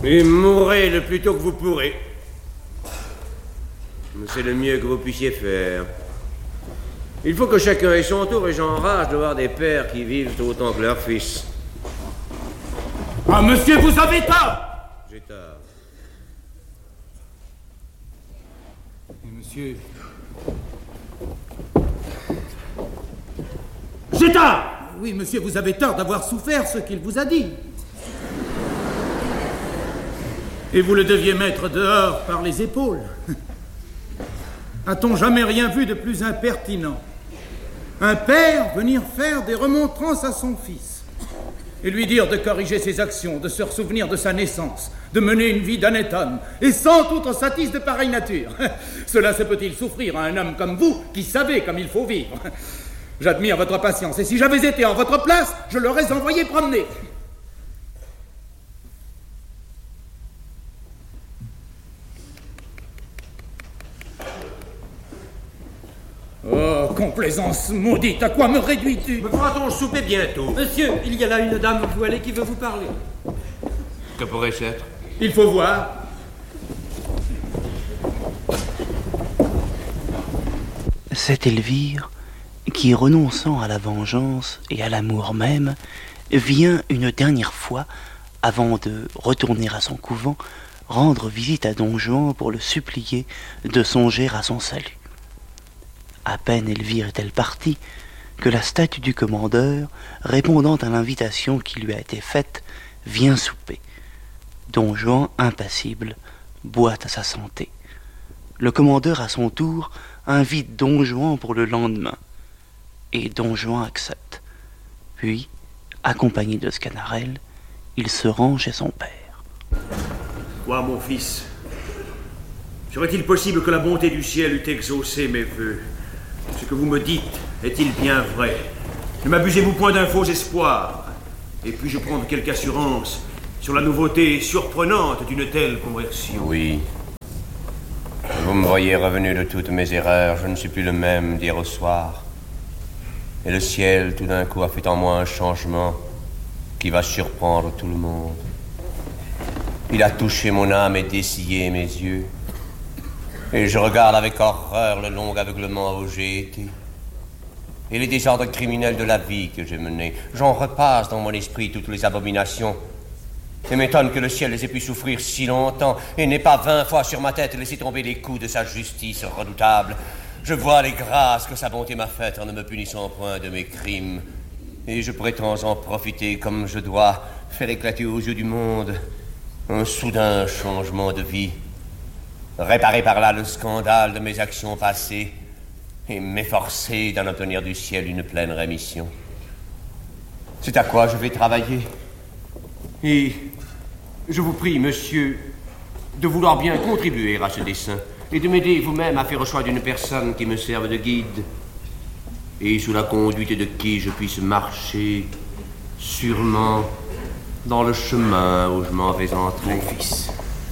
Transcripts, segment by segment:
Et mourrez le plus tôt que vous pourrez. C'est le mieux que vous puissiez faire. Il faut que chacun ait son tour et j'enrage de voir des pères qui vivent autant que leurs fils. Ah, monsieur, vous avez tort! J'ai tort. Et monsieur... J'ai tort! Oui, monsieur, vous avez tort d'avoir souffert ce qu'il vous a dit. Et vous le deviez mettre dehors par les épaules. A-t-on jamais rien vu de plus impertinent? Un père venir faire des remontrances à son fils et lui dire de corriger ses actions, de se ressouvenir de sa naissance, de mener une vie d'honnête homme, et sans toute satisse de pareille nature. Cela se peut-il souffrir à un homme comme vous, qui savez comme il faut vivre? J'admire votre patience, et si j'avais été en votre place, je l'aurais envoyé promener. Oh, complaisance maudite, à quoi me réduis-tu? Me fera-t-on souper bientôt? Monsieur, il y a là une dame voilée qui veut vous parler. Que pourrait-ce être? Il faut voir. C'est Elvire qui, renonçant à la vengeance et à l'amour même, vient une dernière fois, avant de retourner à son couvent, rendre visite à Don Juan pour le supplier de songer à son salut. À peine Elvire est-elle partie que la statue du commandeur, répondant à l'invitation qui lui a été faite, vient souper. Don Juan, impassible, boit à sa santé. Le commandeur, à son tour, invite Don Juan pour le lendemain. Et Don Juan accepte. Puis, accompagné de Sganarelle, il se rend chez son père. Quoi, mon fils? Serait-il possible que la bonté du ciel eût exaucé mes vœux? Ce que vous me dites est-il bien vrai? Ne m'abusez-vous point d'un faux espoir? Et puis-je prendre quelque assurance sur la nouveauté surprenante d'une telle conversion? Oui. Vous me voyez revenu de toutes mes erreurs. Je ne suis plus le même d'hier au soir. Et le ciel, tout d'un coup, a fait en moi un changement qui va surprendre tout le monde. Il a touché mon âme et dessillé mes yeux. Et je regarde avec horreur le long aveuglement où j'ai été. Et les désordres criminels de la vie que j'ai menés. J'en repasse dans mon esprit toutes les abominations. Et m'étonne que le ciel les ait pu souffrir si longtemps et n'ait pas 20 fois sur ma tête laissé tomber les coups de sa justice redoutable. Je vois les grâces que sa bonté m'a faites en ne me punissant point de mes crimes. Et je prétends en profiter comme je dois, faire éclater aux yeux du monde un soudain changement de vie. Réparer par là le scandale de mes actions passées et m'efforcer d'en obtenir du ciel une pleine rémission. C'est à quoi je vais travailler. Et je vous prie, monsieur, de vouloir bien contribuer à ce dessein et de m'aider vous-même à faire le choix d'une personne qui me serve de guide et sous la conduite de qui je puisse marcher sûrement dans le chemin où je m'en vais entrer. Mon fils.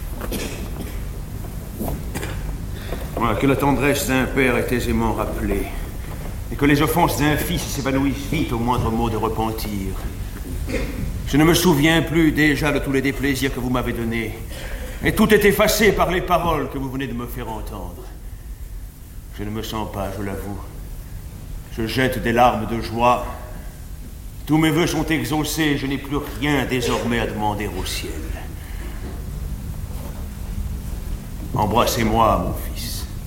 Voilà, que la tendresse d'un père est aisément rappelée, et que les offenses d'un fils s'évanouissent vite au moindre mot de repentir. Je ne me souviens plus déjà de tous les déplaisirs que vous m'avez donnés, et tout est effacé par les paroles que vous venez de me faire entendre. Je ne me sens pas, je l'avoue. Je jette des larmes de joie. Tous mes vœux sont exaucés, je n'ai plus rien désormais à demander au ciel. Embrassez-moi, mon fils.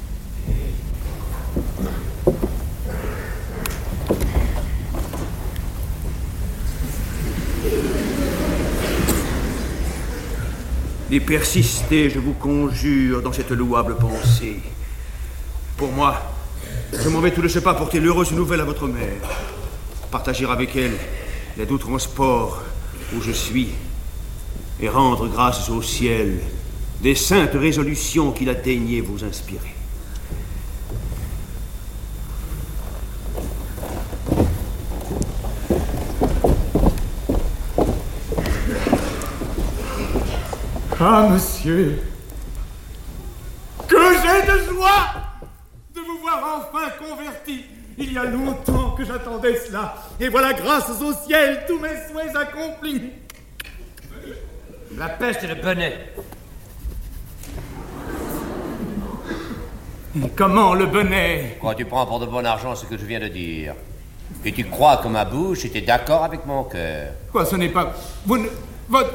Et persistez, je vous conjure, dans cette louable pensée. Pour moi, je m'en vais tout de ce pas porter l'heureuse nouvelle à votre mère, partager avec elle les doux transports où je suis, et rendre grâce au ciel des saintes résolutions qu'il a daigné vous inspirer. Ah, monsieur, que j'ai de joie de vous voir enfin converti. Il y a longtemps que j'attendais cela. Et voilà, grâce au ciel, tous mes souhaits accomplis. La peste et le bonnet. Et comment le bonnet? Quand tu prends pour de bon argent ce que je viens de dire, et tu crois que ma bouche était d'accord avec mon cœur. Quoi, ce n'est pas... Vous ne... Votre...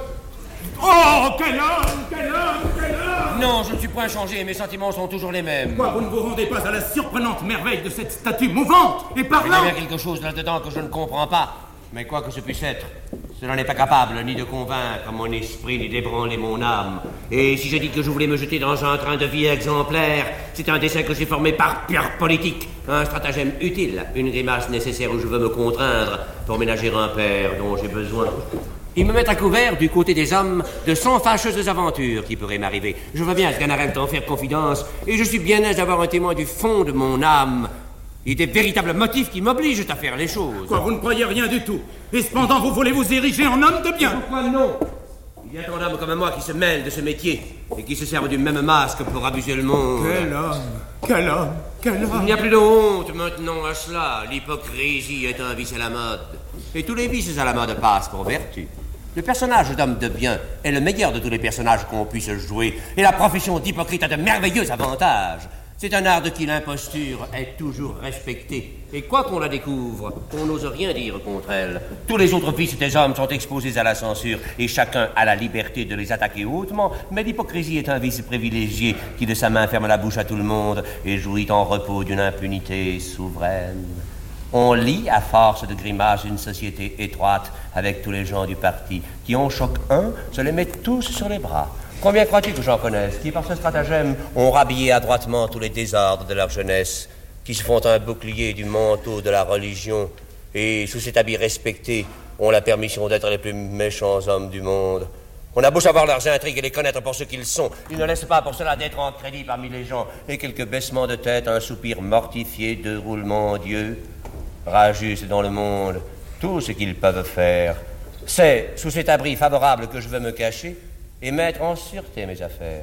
Oh, quel homme, quel homme, quel homme! Non, je ne suis point changé, mes sentiments sont toujours les mêmes. Quoi, vous ne vous rendez pas à la surprenante merveille de cette statue mouvante et parlante? Il y a bien quelque chose là-dedans que je ne comprends pas. Mais quoi que ce puisse être, cela n'est pas capable ni de convaincre mon esprit, ni d'ébranler mon âme. Et si je dis que je voulais me jeter dans un train de vie exemplaire, c'est un dessein que j'ai formé par pure politique, un stratagème utile, une grimace nécessaire où je veux me contraindre pour ménager un père dont j'ai besoin. Ils me mettent à couvert du côté des hommes de 100 fâcheuses aventures qui pourraient m'arriver. Je veux bien, Sganarelle, t'en faire confidence, et je suis bien aise d'avoir un témoin du fond de mon âme, et des véritables motifs qui m'obligent à faire les choses. Quoi, vous ne croyez rien du tout? Et cependant, vous voulez vous ériger en homme de bien? Pourquoi non? Il y a tant d'hommes comme moi qui se mêlent de ce métier, et qui se servent du même masque pour abuser le monde. Quel homme, quel homme, quel homme! Il n'y a plus de honte maintenant à cela. L'hypocrisie est un vice à la mode. Et tous les vices à la mode passent pour vertu. Le personnage d'homme de bien est le meilleur de tous les personnages qu'on puisse jouer. Et la profession d'hypocrite a de merveilleux avantages. C'est un art de qui l'imposture est toujours respectée. Et quoi qu'on la découvre, on n'ose rien dire contre elle. Tous les autres vices des hommes sont exposés à la censure, et chacun a la liberté de les attaquer hautement. Mais l'hypocrisie est un vice privilégié qui de sa main ferme la bouche à tout le monde et jouit en repos d'une impunité souveraine. On lit, à force de grimaces, une société étroite avec tous les gens du parti qui en choquent un, se les mettent tous sur les bras. Combien crois-tu que j'en connaisse qui, par ce stratagème, ont rhabillé adroitement tous les désordres de leur jeunesse, qui se font un bouclier du manteau de la religion et, sous cet habit respecté, ont la permission d'être les plus méchants hommes du monde. On a beau savoir leurs intrigues et les connaître pour ce qu'ils sont, ils ne laissent pas pour cela d'être en crédit parmi les gens, et quelques baissements de tête, un soupir mortifié, 2 roulements d'yeux, rajuste dans le monde tout ce qu'ils peuvent faire. C'est sous cet abri favorable que je veux me cacher et mettre en sûreté mes affaires.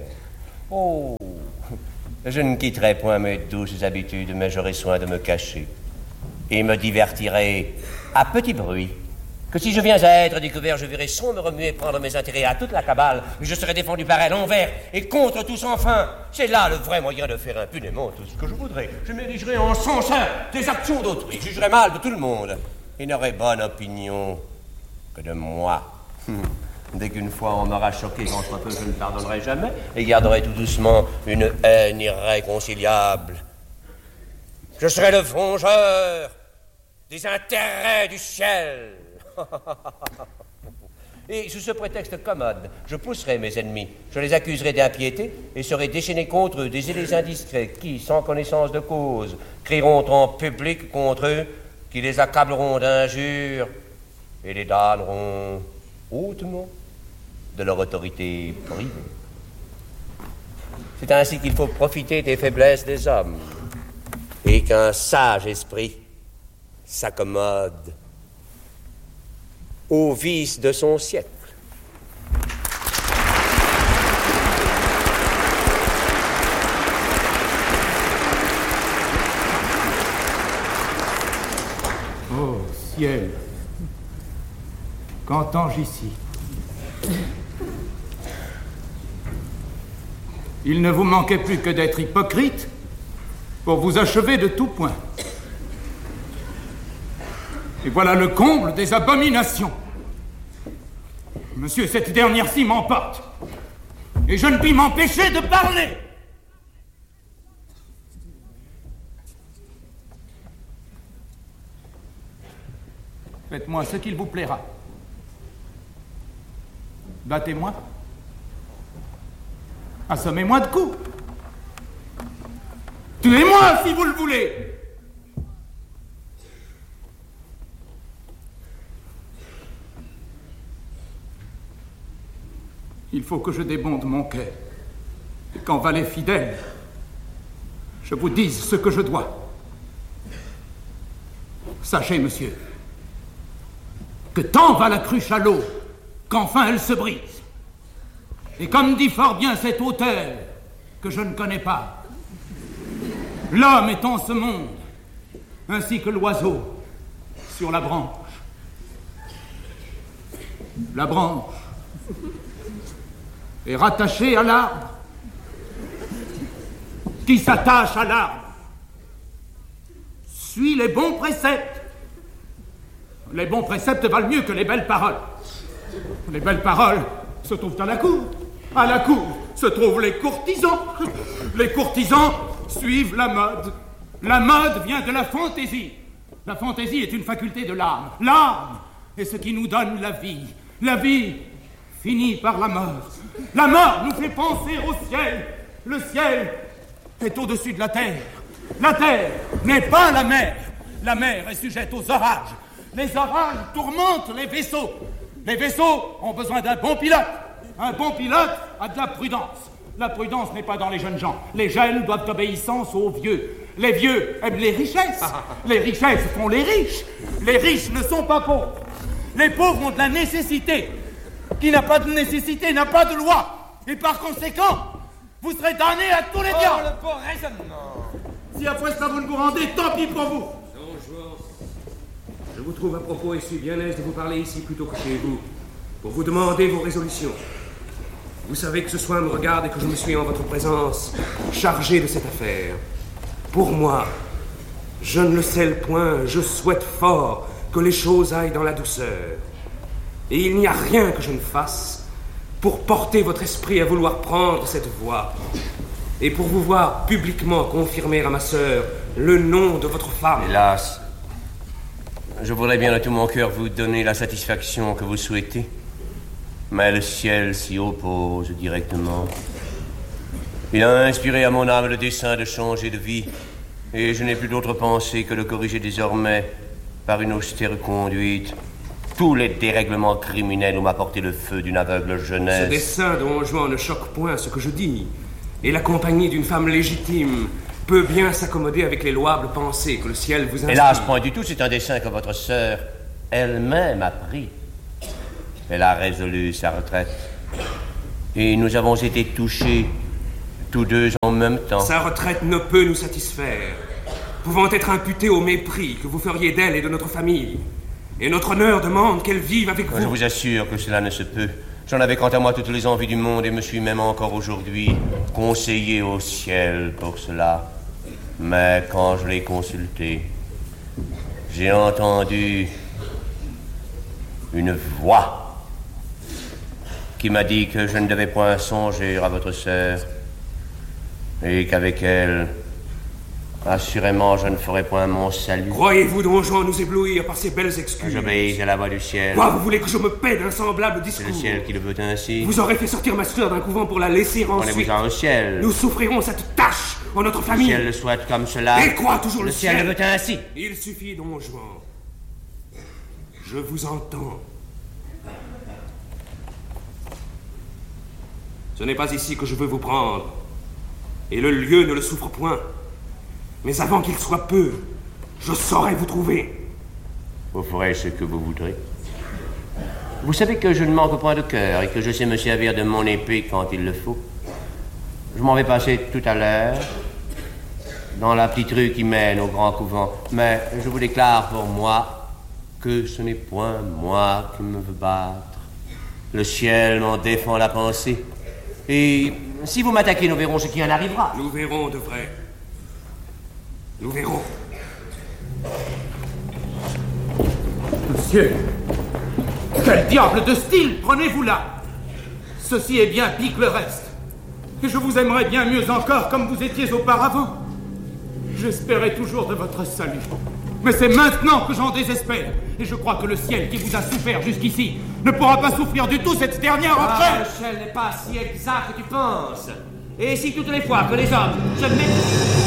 Oh, je ne quitterai point mes douces habitudes, mais j'aurai soin de me cacher et me divertirai à petit bruit, que si je viens à être découvert, je verrai sans me remuer prendre mes intérêts à toute la cabale, et je serai défendu par elle envers et contre tous enfin. C'est là le vrai moyen de faire impunément tout ce que je voudrais. Je m'érigerai en censeur des actions d'autrui, jugerai mal de tout le monde, et n'aurai bonne opinion que de moi. Dès qu'une fois on m'aura choqué quand soit peu, je ne pardonnerai jamais, et garderai tout doucement une haine irréconciliable. Je serai le vengeur des intérêts du ciel. Et sous ce prétexte commode, je pousserai mes ennemis, je les accuserai d'impiété et serai déchaîné contre eux des zélés indiscrets qui, sans connaissance de cause, crieront en public contre eux, qui les accableront d'injures et les damneront hautement de leur autorité privée. C'est ainsi qu'il faut profiter des faiblesses des hommes et qu'un sage esprit s'accommode au vice de son siècle. Oh, ciel, qu'entends-je ici? Il ne vous manquait plus que d'être hypocrite pour vous achever de tout point. Et voilà le comble des abominations. Monsieur, cette dernière-ci m'emporte. Et je ne puis m'empêcher de parler. Faites-moi ce qu'il vous plaira. Battez-moi. Assommez-moi de coups. Tuez-moi si vous le voulez. Il faut que je débonde mon cœur et qu'en valet fidèle, je vous dise ce que je dois. Sachez, monsieur, que tant va la cruche à l'eau qu'enfin elle se brise. Et comme dit fort bien cet auteur que je ne connais pas, l'homme est en ce monde, ainsi que l'oiseau sur la branche. La branche est rattaché à l'arbre. Qui s'attache à l'arbre suit les bons préceptes. Les bons préceptes valent mieux que les belles paroles. Les belles paroles se trouvent à la cour. À la cour se trouvent les courtisans. Les courtisans suivent la mode. La mode vient de la fantaisie. La fantaisie est une faculté de l'âme. L'âme est ce qui nous donne la vie. La vie finit par la mort. La mort nous fait penser au ciel. Le ciel est au-dessus de la terre. La terre n'est pas la mer. La mer est sujette aux orages. Les orages tourmentent les vaisseaux. Les vaisseaux ont besoin d'un bon pilote. Un bon pilote a de la prudence. La prudence n'est pas dans les jeunes gens. Les jeunes doivent obéissance aux vieux. Les vieux aiment les richesses. Les richesses font les riches. Les riches ne sont pas pauvres. Les pauvres ont de la nécessité. Qui n'a pas de nécessité n'a pas de loi. Et par conséquent, vous serez damnés à tous les diables. Le beau raisonnement. Si après ça vous ne vous rendez, tant pis pour vous. Don Juan, je vous trouve à propos et suis bien aise de vous parler ici plutôt que chez vous, pour vous demander vos résolutions. Vous savez que ce soin me regarde et que je me suis en votre présence chargé de cette affaire. Pour moi, je ne le scelle point, je souhaite fort que les choses aillent dans la douceur. Et il n'y a rien que je ne fasse pour porter votre esprit à vouloir prendre cette voie. Et pour vous voir publiquement confirmer à ma sœur le nom de votre femme. Hélas, je voudrais bien de tout mon cœur vous donner la satisfaction que vous souhaitez. Mais le ciel s'y oppose directement. Il a inspiré à mon âme le dessein de changer de vie. Et je n'ai plus d'autre pensée que de corriger désormais, par une austère conduite, tous les dérèglements criminels où m'a porté le feu d'une aveugle jeunesse. Ce dessein, Don Juan, ne choque point ce que je dis. Et la compagnie d'une femme légitime peut bien s'accommoder avec les louables pensées que le ciel vous inspire. Hélas, point du tout, c'est un dessein que votre sœur elle-même a pris. Elle a résolu sa retraite. Et nous avons été touchés, tous deux en même temps. Sa retraite ne peut nous satisfaire, pouvant être imputée au mépris que vous feriez d'elle et de notre famille. Et notre honneur demande qu'elle vive avec vous. Je vous assure que cela ne se peut. J'en avais quant à moi toutes les envies du monde et me suis même encore aujourd'hui conseillé au ciel pour cela. Mais quand je l'ai consulté, j'ai entendu une voix qui m'a dit que je ne devais point songer à votre sœur et qu'avec elle, assurément, je ne ferai point mon salut. Croyez-vous, Don Juan, nous éblouir par ces belles excuses? J'obéis à la voix du ciel. Quoi, vous voulez que je me paie d'un semblable discours? C'est le ciel qui le veut ainsi. Vous aurez fait sortir ma sœur d'un couvent pour la laisser ensuite. Prenez-vous-en au ciel. Nous souffrirons cette tâche en notre famille. Le ciel le souhaite comme cela. Et quoi, toujours le ciel? Le ciel le veut ainsi. Il suffit, Don Juan. Je vous entends. Ce n'est pas ici que je veux vous prendre. Et le lieu ne le souffre point. Mais avant qu'il soit peu, je saurai vous trouver. Vous ferez ce que vous voudrez. Vous savez que je ne manque point de cœur et que je sais me servir de mon épée quand il le faut. Je m'en vais passer tout à l'heure dans la petite rue qui mène au grand couvent. Mais je vous déclare pour moi que ce n'est point moi qui me veux battre. Le ciel m'en défend la pensée. Et si vous m'attaquez, nous verrons ce qui en arrivera. Nous verrons de vrai. Nous verrons. Monsieur, quel diable de style prenez-vous là? Ceci est bien pis que le reste. Et je vous aimerais bien mieux encore comme vous étiez auparavant. J'espérais toujours de votre salut. Mais c'est maintenant que j'en désespère. Et je crois que le ciel qui vous a souffert jusqu'ici ne pourra pas souffrir du tout cette dernière entrée. Le ciel n'est pas si exact que tu penses. Et si toutes les fois que les hommes se mettent...